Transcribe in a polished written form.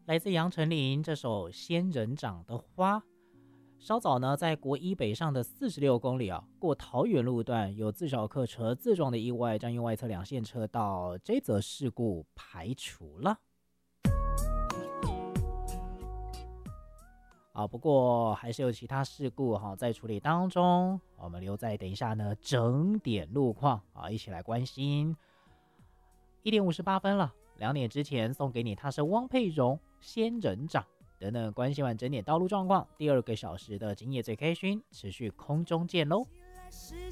来自杨丞琳这首《仙人掌的花》。稍早呢，在国一北上的46公里啊，过桃园路段有自小客车自撞的意外，占用外侧2线车道，这则事故排除了。不过还是有其他事故在处理当中，我们留在等一下呢整点路况一起来关心。1点58分了，2点之前送给你，他是汪佩蓉、仙人掌等等。关心完整点道路状况，第2个小时的今夜最开心持续空中见喽。